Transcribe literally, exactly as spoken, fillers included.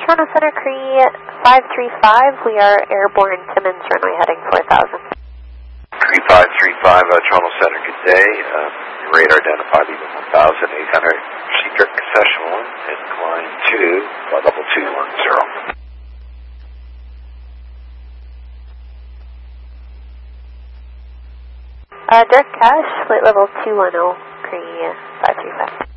Toronto Center, Cree five three five. We are airborne Timmins, runway heading four thousand. Cree five three five, uh, Toronto Center, good day. Uh, radar identified even one thousand eight hundred. Secret Concession one, incline two, double two one zero. Uh, Direct Cash, flight level two one zero, Cree five three five.